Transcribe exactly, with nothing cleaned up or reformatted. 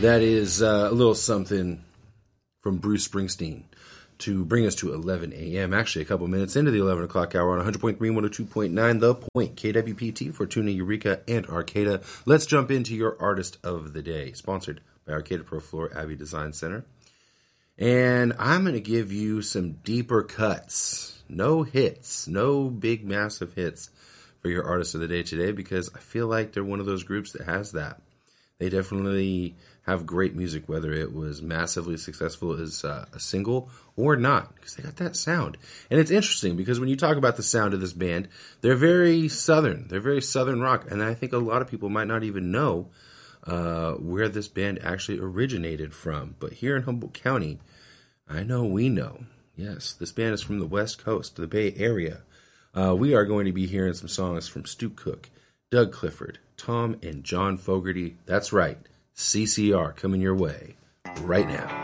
That is uh, a little something from Bruce Springsteen to bring us to eleven a.m. Actually, a couple minutes into the eleven o'clock hour on one hundred point three, one oh two point nine, The Point, K W P T, Fortuna, Eureka, and Arcata. Let's jump into your Artist of the Day, sponsored by Arcata Pro Floor Abbey Design Center. And I'm going to give you some deeper cuts. No hits, no big, massive hits for your Artist of the Day today, because I feel like they're one of those groups that has that. They definitely have great music, whether it was massively successful as uh, a single or not, because they got that sound. And it's interesting because when you talk about the sound of this band, they're very southern. They're very southern rock. And I think a lot of people might not even know uh, where this band actually originated from. But here in Humboldt County, I know we know. Yes, this band is from the West Coast, the Bay Area. Uh, we are going to be hearing some songs from Stu Cook, Doug Clifford, Tom and John Fogerty. That's right. C C R coming your way right now.